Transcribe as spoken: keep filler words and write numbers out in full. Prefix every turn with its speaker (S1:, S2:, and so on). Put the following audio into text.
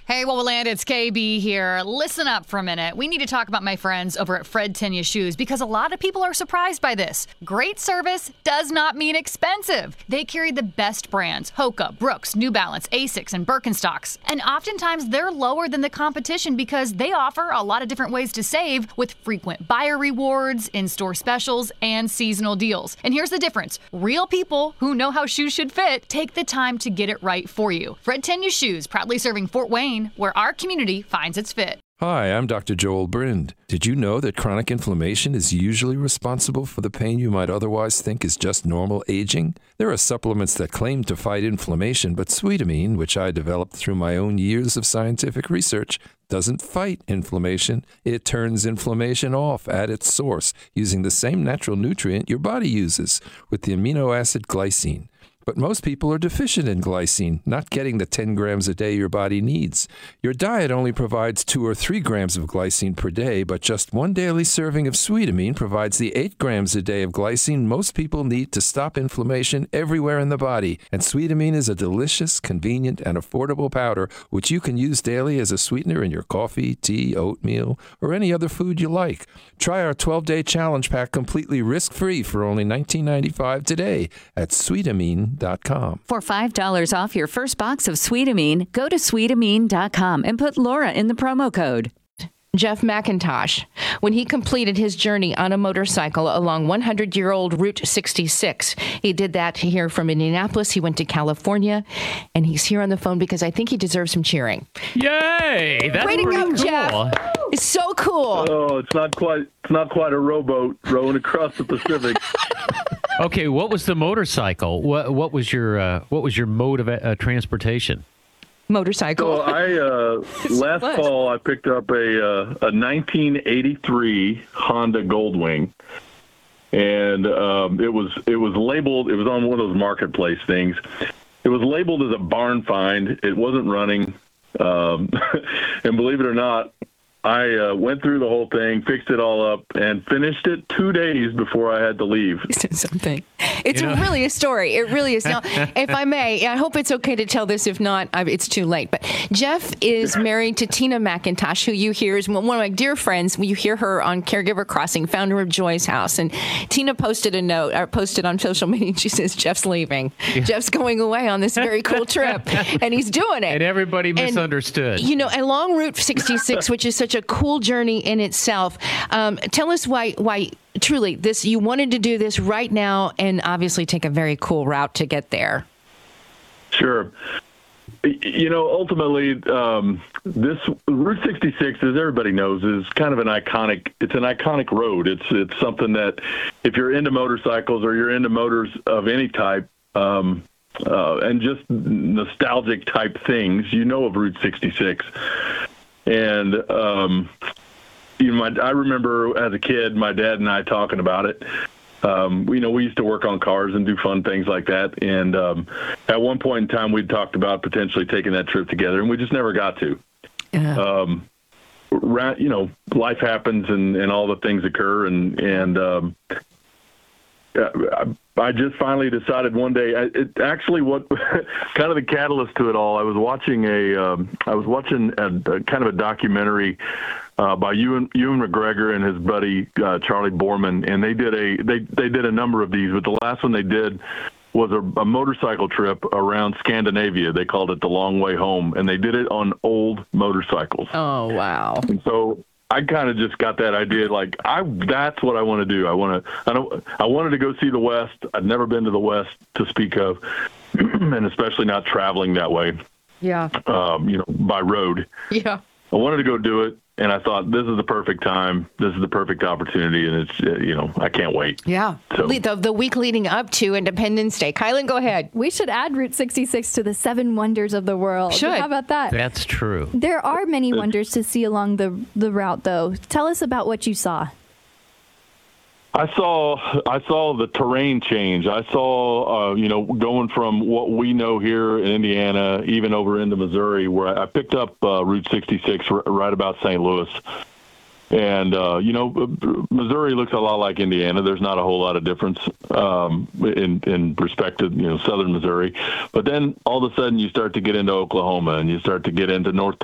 S1: Hey, Wowoland, it's K B here. Listen up for a minute. We need to talk about my friends over at Fred Tenya Shoes because a lot of people are surprised by this. Great service does not mean expensive. They carry the best brands, Hoka, Brooks, New Balance, Asics, and Birkenstocks. And oftentimes they're lower than the competition because they offer a lot of different ways to save with frequent buyer rewards, in-store specials, and seasonal deals. And here's the difference. Real people who know how shoes should fit take the time to get it right for you. Fred Tenya Shoes, proudly serving Fort Wayne, where our community finds its fit.
S2: Hi, I'm Doctor Joel Brind. Did you know that chronic inflammation is usually responsible for the pain you might otherwise think is just normal aging? There are supplements that claim to fight inflammation, but Sweetamine, which I developed through my own years of scientific research, doesn't fight inflammation. It turns inflammation off at its source using the same natural nutrient your body uses with the amino acid glycine. But most people are deficient in glycine, not getting the ten grams a day your body needs. Your diet only provides two or three grams of glycine per day, but just one daily serving of Sweetamine provides the eight grams a day of glycine most people need to stop inflammation everywhere in the body. And Sweetamine is a delicious, convenient, and affordable powder which you can use daily as a sweetener in your coffee, tea, oatmeal, or any other food you like. Try our twelve-day challenge pack completely risk-free for only nineteen ninety-five today at Sweetamine.
S3: For five dollars off your first box of Sweetamine, go to Sweetamine dot com and put Laura in the promo code.
S4: Jeff McIntosh, when he completed his journey on a motorcycle along one hundred-year-old Route sixty-six. He did that here from Indianapolis. He went to California, and he's here on the phone because I think he deserves some cheering.
S5: Yay! That's
S4: Way to
S5: pretty
S4: go,
S5: cool.
S4: Jeff. It's so cool.
S6: Oh, it's not quite it's not quite a rowboat rowing across the Pacific.
S5: Okay, what was the motorcycle? What what was your uh, what was your mode of uh, transportation?
S4: Motorcycle.
S6: So I uh, last
S4: What?
S6: fall I picked up a uh, a nineteen eighty-three Honda Goldwing, and um, it was it was labeled. It was on one of those marketplace things. It was labeled as a barn find. It wasn't running, um, and believe it or not, I uh, went through the whole thing, fixed it all up, and finished it two days before I had to leave.
S4: Something. It's
S5: You know-
S4: really a story. It really is. Now, if I may, I hope it's okay to tell this. If not, I- it's too late. But Jeff is married to Tina McIntosh, who you hear is one of my dear friends. You hear her on Caregiver Crossing, founder of Joy's House. And Tina posted a note, or posted on social media, and she says, Jeff's leaving. Jeff's going away on this very cool trip, and he's doing it.
S5: And everybody misunderstood.
S4: And, you know, along Route sixty-six, which is such a cool journey in itself. Um, tell us why, why truly this you wanted to do this right now, and obviously take a very cool route to get there.
S6: Sure. You know, ultimately, um, this Route sixty-six, as everybody knows, is kind of an iconic. It's an iconic road. It's it's something that, if you're into motorcycles or you're into motors of any type, um, uh, and just nostalgic type things, you know of Route sixty-six. And um, you know, my, I remember as a kid, my dad and I talking about it. Um, you know, we used to work on cars and do fun things like that. And um, at one point in time, we'd talked about potentially taking that trip together, and we just never got to.
S4: Yeah.
S6: Um, ra- you know, life happens, and, and all the things occur, and and um, I, I just finally decided one day. I, it actually, what kind of the catalyst to it all. I was watching a, um, I was watching a, a kind of a documentary uh, by Ewan, Ewan McGregor and his buddy uh, Charlie Borman, and they did a they they did a number of these, but the last one they did was a, a motorcycle trip around Scandinavia. They called it the Long Way Home, and they did it on old motorcycles.
S4: Oh, wow.
S6: And so I kind of just got that idea, like I that's what I want to do. I want to I don't I wanted to go see the West. I'd never been to the West to speak of, and especially not traveling that way.
S4: Yeah.
S6: Um, you know, by road.
S4: Yeah.
S6: I wanted to go do it, and I thought this is the perfect time. This is the perfect opportunity, and it's uh, you know I can't wait.
S4: Yeah.
S6: So-
S4: Le- The, the week leading up to Independence Day. Kylan, go ahead.
S7: We should add Route sixty-six to the seven wonders of the world.
S4: Should.
S7: How about that?
S5: That's true.
S7: There are many wonders to see along the the route, though. Tell us about what you saw.
S6: I saw I saw the terrain change. I saw, uh, you know, going from what we know here in Indiana, even over into Missouri, where I, I picked up uh, Route sixty-six r- right about Saint Louis. And, uh, you know, Missouri looks a lot like Indiana. There's not a whole lot of difference um, in, in respect to, you know, southern Missouri. But then all of a sudden you start to get into Oklahoma, and you start to get into North